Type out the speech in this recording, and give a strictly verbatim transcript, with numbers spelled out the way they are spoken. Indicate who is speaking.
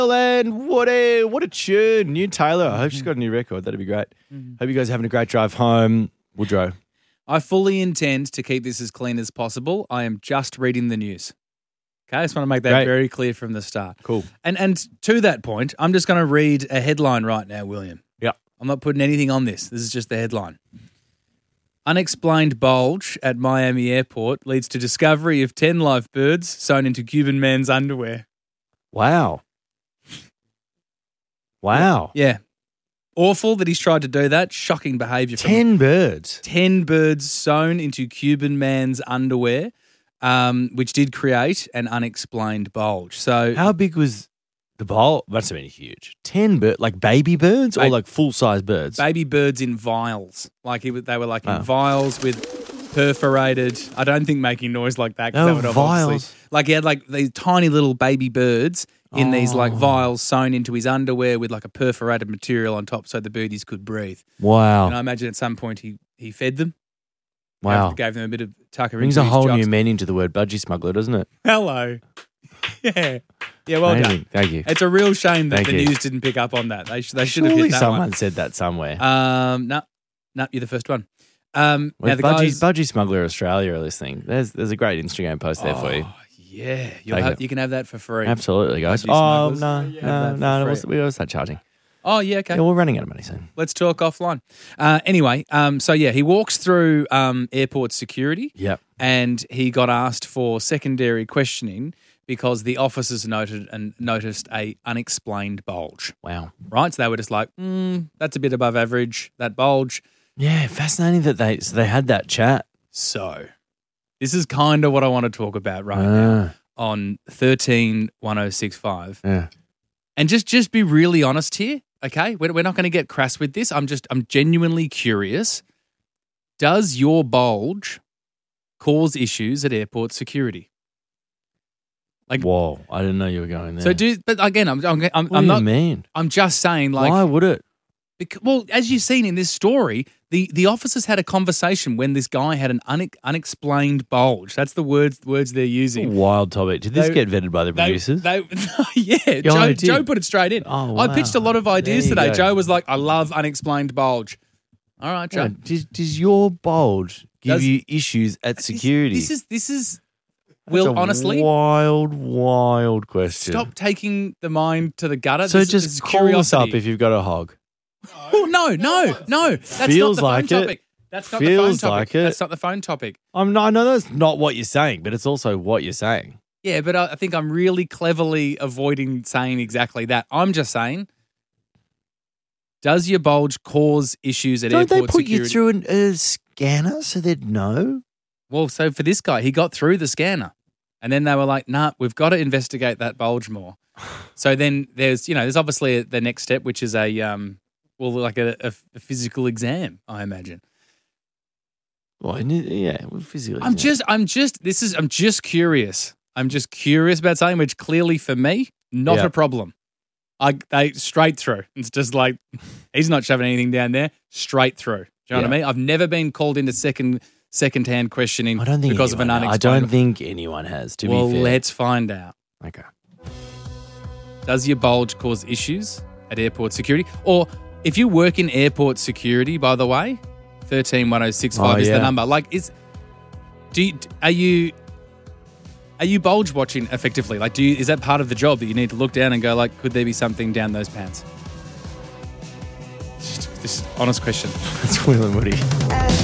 Speaker 1: And what a what a tune. New Taylor. I hope she's got a new record. That'd be great. Mm-hmm. Hope you guys are having a great drive home. Woodrow.
Speaker 2: I fully intend to keep this as clean as possible. I am just reading the news. Okay, I just want to make that Great. very clear from the start.
Speaker 1: Cool.
Speaker 2: And and to that point, I'm just going to read a headline right now, William.
Speaker 1: Yeah.
Speaker 2: I'm not putting anything on this. This is just the headline. Unexplained bulge at Miami airport leads to discovery of ten live birds sewn into Cuban man's underwear.
Speaker 1: Wow. Wow.
Speaker 2: Yeah. Awful that he's tried to do that. Shocking behaviour.
Speaker 1: Ten birds.
Speaker 2: Ten birds sewn into Cuban man's underwear, um, which did create an unexplained bulge. So,
Speaker 1: how big was the bulge? Must have been huge. Ten birds, like baby birds or like full-size birds?
Speaker 2: Baby birds in vials. Like it, they were like in
Speaker 1: oh.
Speaker 2: vials with perforated. I don't think making noise like that.
Speaker 1: Oh,
Speaker 2: that would
Speaker 1: vials.
Speaker 2: Like he had like these tiny little baby birds in oh. these like vials sewn into his underwear with like a perforated material on top so the birdies could breathe.
Speaker 1: Wow.
Speaker 2: And I imagine at some point he, he fed them.
Speaker 1: Wow.
Speaker 2: Gave, gave them a bit of tucker.
Speaker 1: Brings a whole new meaning to the word budgie smuggler, doesn't it?
Speaker 2: Hello. Yeah. Yeah, well
Speaker 1: Amazing.
Speaker 2: done.
Speaker 1: Thank you.
Speaker 2: It's a real shame that
Speaker 1: Thank
Speaker 2: the
Speaker 1: you.
Speaker 2: news didn't pick up on that. They, sh- they should
Speaker 1: Surely
Speaker 2: have hit that
Speaker 1: someone
Speaker 2: one.
Speaker 1: said that somewhere.
Speaker 2: Um, no, no, you're the first one. Um,
Speaker 1: well,
Speaker 2: now the
Speaker 1: budgie,
Speaker 2: guys,
Speaker 1: budgie Smuggler Australia are listening. There's there's a great Instagram post there
Speaker 2: oh,
Speaker 1: for you.
Speaker 2: Yeah, You'll have, you can have that for free.
Speaker 1: Absolutely, guys.
Speaker 2: Budgie
Speaker 1: oh,
Speaker 2: smugglers.
Speaker 1: no,
Speaker 2: Yeah,
Speaker 1: no, no, no we will start charging.
Speaker 2: Oh, yeah, okay.
Speaker 1: Yeah, we're running out of money soon.
Speaker 2: Let's talk offline. Uh, anyway, um, so yeah, he walks through um, airport security.
Speaker 1: Yep.
Speaker 2: And he got asked for secondary questioning because the officers noted and noticed a unexplained bulge.
Speaker 1: Wow.
Speaker 2: Right? So they were just like, mm, that's a bit above average, that bulge.
Speaker 1: Yeah, fascinating that they so they had that chat.
Speaker 2: So this is kind of what I want to talk about right
Speaker 1: uh,
Speaker 2: now on thirteen one oh six five.
Speaker 1: Yeah.
Speaker 2: And just, just be really honest here, okay? We're, we're not going to get crass with this. I'm just I'm genuinely curious. Does your bulge cause issues at airport security? Like,
Speaker 1: whoa, I didn't know you were going there.
Speaker 2: So do, but again, I'm, I'm, I'm,
Speaker 1: what
Speaker 2: I'm
Speaker 1: do
Speaker 2: not.
Speaker 1: You mean?
Speaker 2: I'm just saying, like,
Speaker 1: why would it?
Speaker 2: Because, well, as you've seen in this story, the, the officers had a conversation when this guy had an une, unexplained bulge. That's the words words they're using.
Speaker 1: Wild topic. Did this
Speaker 2: they,
Speaker 1: get vetted by the
Speaker 2: they,
Speaker 1: producers?
Speaker 2: They, yeah,
Speaker 1: yeah
Speaker 2: Joe, Joe put it straight in.
Speaker 1: Oh,
Speaker 2: I
Speaker 1: wow.
Speaker 2: pitched a lot of ideas today.
Speaker 1: Go.
Speaker 2: Joe was like, "I love unexplained bulge." All right, Joe.
Speaker 1: Yeah, does, does your bulge give
Speaker 2: does,
Speaker 1: you issues at security?
Speaker 2: This, this is this is.
Speaker 1: That's
Speaker 2: Will,
Speaker 1: a
Speaker 2: honestly,
Speaker 1: wild, wild question.
Speaker 2: Stop taking the mind to the gutter.
Speaker 1: So
Speaker 2: this,
Speaker 1: just
Speaker 2: this
Speaker 1: call
Speaker 2: curiosity.
Speaker 1: us up if you've got a hog.
Speaker 2: Oh, no, no, no. That's
Speaker 1: Feels
Speaker 2: not the
Speaker 1: like
Speaker 2: phone
Speaker 1: it.
Speaker 2: topic. That's not
Speaker 1: Feels
Speaker 2: the phone topic.
Speaker 1: like it.
Speaker 2: That's not the phone topic.
Speaker 1: I'm not, I know that's not what you're saying, but it's also what you're saying.
Speaker 2: Yeah, but I, I think I'm really cleverly avoiding saying exactly that. I'm just saying, does your bulge cause issues at
Speaker 1: Don't
Speaker 2: airport
Speaker 1: they put
Speaker 2: security?
Speaker 1: you through an, a scanner so they'd know?
Speaker 2: Well, so for this guy, he got through the scanner. And then they were like, nah, we've got to investigate that bulge more. So then there's, you know, there's obviously the next step, which is a, um, well, like a, a, a physical exam, I imagine.
Speaker 1: Well, yeah, well, physical
Speaker 2: I'm
Speaker 1: exam.
Speaker 2: just, I'm just, this is, I'm just curious. I'm just curious about something which clearly for me, not
Speaker 1: Yeah.
Speaker 2: a problem. I, they straight through. It's just like, he's not shoving anything down there, straight through. Do you know
Speaker 1: Yeah.
Speaker 2: what I mean? I've never been called into second, second-hand questioning
Speaker 1: I don't think
Speaker 2: because of an
Speaker 1: anyone-
Speaker 2: unexplained.
Speaker 1: I don't think anyone has, to
Speaker 2: well,
Speaker 1: be fair.
Speaker 2: let's find out.
Speaker 1: Okay.
Speaker 2: Does your bulge cause issues at airport security? Or if you work in airport security, by the way, thirteen one oh six five
Speaker 1: Oh,
Speaker 2: is
Speaker 1: yeah.
Speaker 2: the number. Like, is do you, are you are you bulge watching effectively? Like, do you, is that part of the job that you need to look down and go, like, could there be something down those pants? Just, just honest question.
Speaker 1: That's Will and Woody.